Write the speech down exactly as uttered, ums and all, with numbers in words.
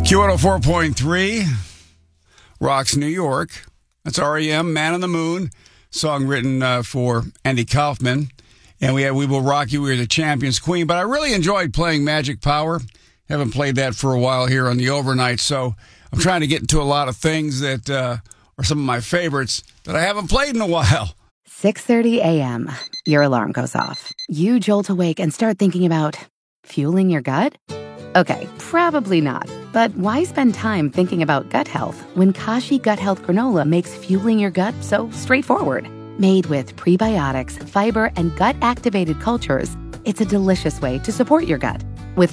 Q one oh four point three, Rocks New York. That's R E M, Man on the Moon, song written uh, for Andy Kaufman. And we had We Will Rock You, We're the Champions Queen. But I really enjoyed playing Magic Power. Haven't played that for a while here on the overnight, so I'm trying to get into a lot of things that uh, are some of my favorites that I haven't played in a while. six thirty a.m. Your alarm goes off. You jolt awake and start thinking about fueling your gut? Okay, probably not. But why spend time thinking about gut health when Kashi Gut Health Granola makes fueling your gut so straightforward? Made with prebiotics, fiber, and gut-activated cultures, it's a delicious way to support your gut